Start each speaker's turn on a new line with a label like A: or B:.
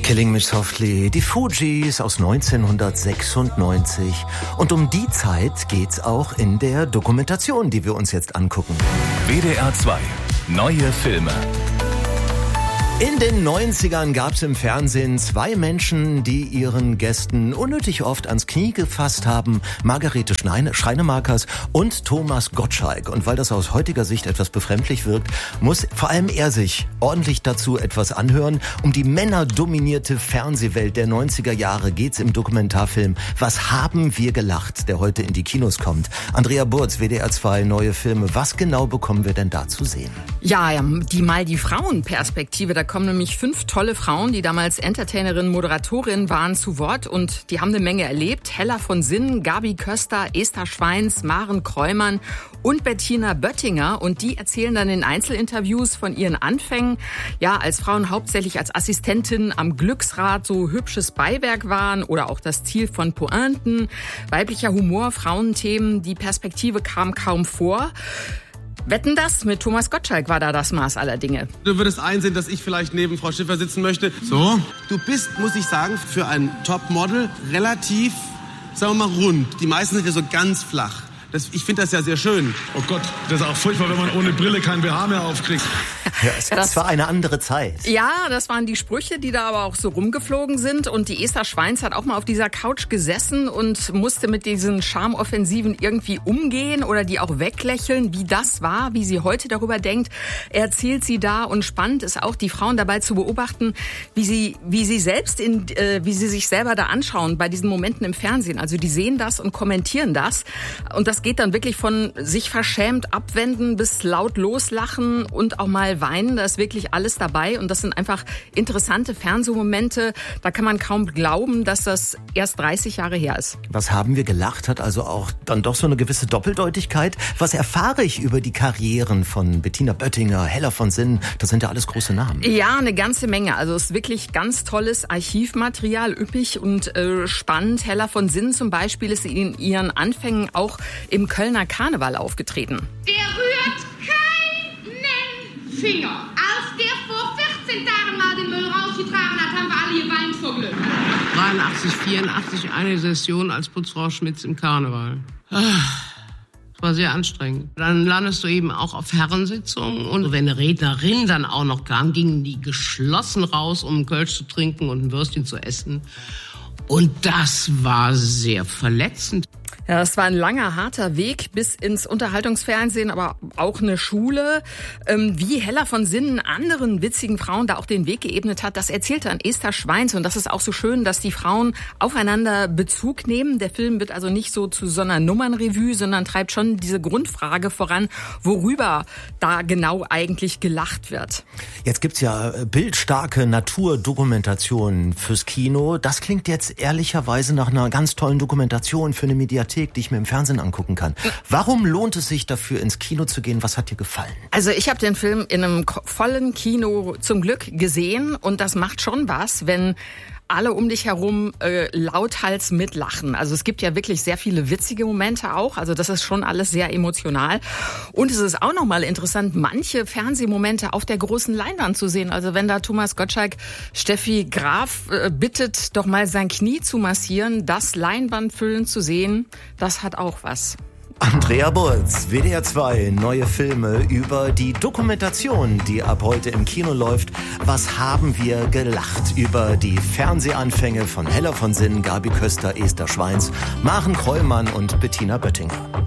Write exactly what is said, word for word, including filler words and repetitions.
A: Killing Me Softly, die Fugees aus neunzehnhundertsechsundneunzig. Und um die Zeit geht's auch in der Dokumentation, die wir uns jetzt angucken.
B: W D R zwei, neue Filme.
A: In den neunzigern gab's im Fernsehen zwei Menschen, die ihren Gästen unnötig oft ans Knie gefasst haben. Margarete Schreinemakers und Thomas Gottschalk. Und weil das aus heutiger Sicht etwas befremdlich wirkt, muss vor allem er sich ordentlich dazu etwas anhören. Um die männerdominierte Fernsehwelt der neunziger Jahre geht's im Dokumentarfilm Was haben wir gelacht?, der heute in die Kinos kommt. Andrea Burz, W D R zwei, neue Filme. Was genau bekommen wir denn da zu sehen?
C: Ja, die mal die Frauenperspektive. Da kommen nämlich fünf tolle Frauen, die damals Entertainerinnen, Moderatorinnen waren, zu Wort und die haben eine Menge erlebt. Hella von Sinnen, Gabi Köster, Esther Schweins, Maren Kräumann und Bettina Böttinger. Und die erzählen dann in Einzelinterviews von ihren Anfängen. Ja, als Frauen hauptsächlich als Assistentin am Glücksrad so hübsches Beiwerk waren oder auch das Ziel von Pointen. Weiblicher Humor, Frauenthemen, die Perspektive kam kaum vor. Wetten, das mit Thomas Gottschalk war da das Maß aller Dinge.
D: Du würdest einsehen, dass ich vielleicht neben Frau Schiffer sitzen möchte. So? Du bist, muss ich sagen, für ein Topmodel relativ, sagen wir mal, rund. Die meisten sind ja so ganz flach. Das, ich finde das ja sehr schön.
E: Oh Gott, das ist auch furchtbar, wenn man ohne Brille kein B H mehr aufkriegt.
A: Ja, es das war eine andere Zeit.
C: Ja, das waren die Sprüche, die da aber auch so rumgeflogen sind. Und die Esther Schweins hat auch mal auf dieser Couch gesessen und musste mit diesen Charmoffensiven irgendwie umgehen oder die auch weglächeln. Wie das war, wie sie heute darüber denkt, erzählt sie da. Und spannend ist auch, die Frauen dabei zu beobachten, wie sie, wie sie selbst in, äh, wie sie sich selber da anschauen bei diesen Momenten im Fernsehen. Also die sehen das und kommentieren das. Und das geht dann wirklich von sich verschämt abwenden bis laut loslachen und auch mal weinen. Da ist wirklich alles dabei und das sind einfach interessante Fernsehmomente. Da kann man kaum glauben, dass das erst dreißig Jahre her ist.
A: Was haben wir gelacht? Hat also auch dann doch so eine gewisse Doppeldeutigkeit. Was erfahre ich über die Karrieren von Bettina Böttinger, Hella von Sinnen? Das sind ja alles große Namen.
C: Ja, eine ganze Menge. Also es ist wirklich ganz tolles Archivmaterial, üppig und äh, spannend. Hella von Sinnen zum Beispiel ist in ihren Anfängen auch im Kölner Karneval aufgetreten.
F: Der rührt keinen Finger. Als der vor vierzehn Tagen mal den Müll rausgetragen hat, haben wir alle geweint vor Glück.
G: dreiundachtzig, vierundachtzig eine Session als Putzfrau Schmitz im Karneval. Das war sehr anstrengend. Dann landest du eben auch auf Herrensitzungen und wenn eine Rednerin dann auch noch kam, gingen die geschlossen raus, um einen Kölsch zu trinken und ein Würstchen zu essen. Und das war sehr verletzend.
C: Ja, es war ein langer, harter Weg bis ins Unterhaltungsfernsehen, aber auch eine Schule. Ähm, wie Hella von Sinnen anderen witzigen Frauen da auch den Weg geebnet hat, das erzählte an Esther Schweins. Und das ist auch so schön, dass die Frauen aufeinander Bezug nehmen. Der Film wird also nicht so zu so einer Nummernrevue, sondern treibt schon diese Grundfrage voran, worüber da genau eigentlich gelacht wird.
A: Jetzt gibt's ja bildstarke Naturdokumentationen fürs Kino. Das klingt jetzt ehrlicherweise nach einer ganz tollen Dokumentation für eine Mediathek, die ich mir im Fernsehen angucken kann. Warum lohnt es sich dafür, ins Kino zu gehen? Was hat dir gefallen?
C: Also ich habe den Film in einem vollen Kino zum Glück gesehen und das macht schon was, wenn alle um dich herum äh, lauthals mitlachen. Also es gibt ja wirklich sehr viele witzige Momente auch. Also das ist schon alles sehr emotional. Und es ist auch nochmal interessant, manche Fernsehmomente auf der großen Leinwand zu sehen. Also wenn da Thomas Gottschalk Steffi Graf äh, bittet, doch mal sein Knie zu massieren, das Leinwandfüllen zu sehen, das hat auch was.
A: Andrea Burz, W D R zwei, neue Filme über die Dokumentation, die ab heute im Kino läuft. Was haben wir gelacht? Über die Fernsehanfänge von Hella von Sinnen, Gabi Köster, Esther Schweins, Maren Kräumann und Bettina Böttinger.